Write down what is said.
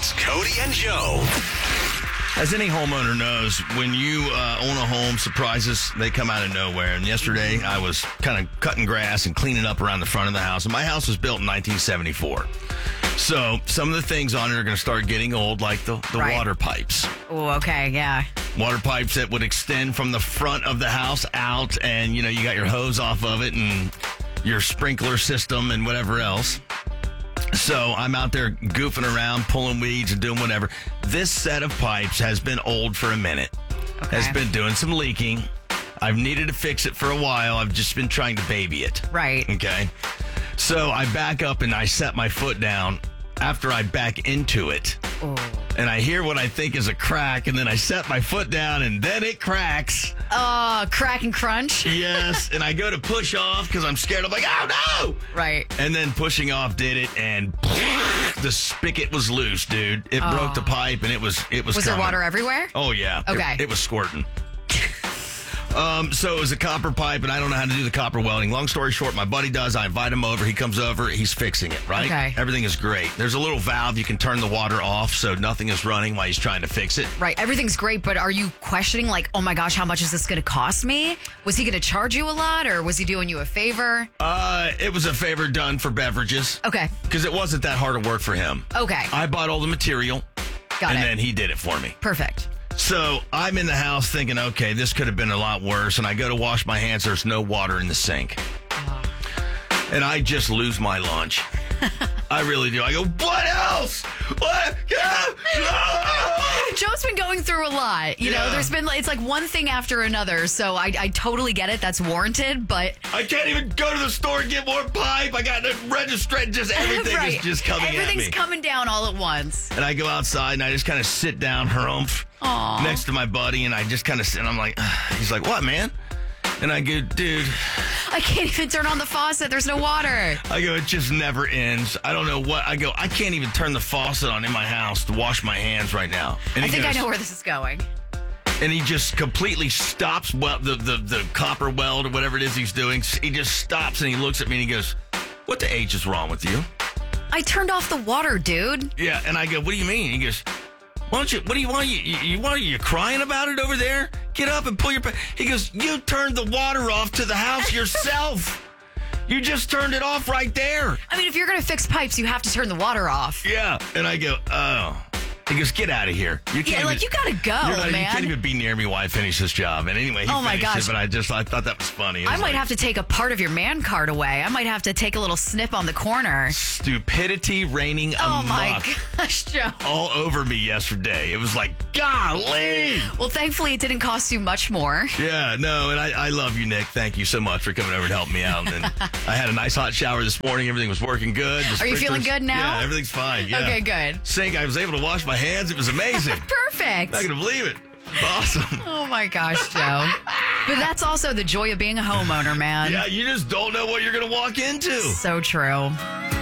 It's Cody and Joe. As any homeowner knows, when you own a home, surprises, they come out of nowhere. And yesterday, I was kind of cutting grass and cleaning up around the front of the house. And my house was built in 1974. So some of the things on it are going to start getting old, like the Right. water pipes. Oh, okay, yeah. Water pipes that would extend from the front of the house out. And, you got your hose off of it and your sprinkler system and whatever else. So I'm out there goofing around, pulling weeds and doing whatever. This set of pipes has been old for a minute. Okay. Has been doing some leaking. I've needed to fix it for a while. I've just been trying to baby it. Right. Okay. So I back up and I set my foot down after I back into it. Oh. And I hear what I think is a crack, and then I set my foot down, and then it cracks. Oh, crack and crunch. Yes, and I go to push off because I'm scared. I'm like, oh, no! Right. And then pushing off did it, and the spigot was loose, dude. It broke the pipe, and it was Was there coming. water everywhere? Oh, yeah. Okay. It was squirting. So it was a copper pipe, and I don't know how to do the copper welding. Long story short, my buddy does. I invite him over. He comes over. He's fixing it, right? Okay. Everything is great. There's a little valve. You can turn the water off so nothing is running while he's trying to fix it. Right. Everything's great, but are you questioning, like, oh my gosh, how much is this going to cost me? Was he going to charge you a lot, or was he doing you a favor? It was a favor done for beverages. Okay. Because it wasn't that hard of work for him. Okay. I bought all the material. Got and it. then he did it for me. Perfect. So I'm in the house thinking, okay, this could have been a lot worse. And I go to wash my hands. There's no water in the sink. And I just lose my lunch. I really do. I go, what else? What? Joe's been going through a lot. You know, it's like one thing after another. So I totally get it. That's warranted, but I can't even go to the store and get more pipe. I got to register. Just everything right. is just coming at me. Everything's coming down all at once. And I go outside and I just kind of sit down, harumph, next to my buddy, and I just kind of sit. And I'm like, he's like, what, man? And I go, dude, I can't even turn on the faucet. There's no water. I go, it just never ends. I don't know what. I go, I can't even turn the faucet on in my house to wash my hands right now. And I he think goes, I know where this is going. And he just completely stops the copper weld or whatever it is he's doing. He just stops and he looks at me and he goes, what the H is wrong with you? I turned off the water, dude. Yeah, and I go, what do you mean? He goes, what do you want? You crying about it over there? Get up and pull your... He goes, you turned the water off to the house yourself. You just turned it off right there. I mean, if you're going to fix pipes, you have to turn the water off. Yeah. And I go, oh. He goes, get out of here. You can't you got to go, You man. can't even be near me while I finish this job. And anyway, he Oh, my finished gosh. it, but I thought that was funny. I might have to take a part of your man card away. I might have to take a little snip on the corner. Stupidity reigning Oh, amok my gosh, Joe. all over me yesterday. It was like, golly. Well, thankfully, it didn't cost you much more. Yeah, no, and I love you, Nick. Thank you so much for coming over to help me out. And I had a nice hot shower this morning. Everything was working good. Are you feeling good now? Yeah, everything's fine. Yeah. Okay, good. Sink, I was able to wash my hands. It was amazing. Perfect. Not gonna believe it. Awesome. Oh, my gosh, Joe. But that's also the joy of being a homeowner, man. Yeah, you just don't know what you're gonna walk into. So true.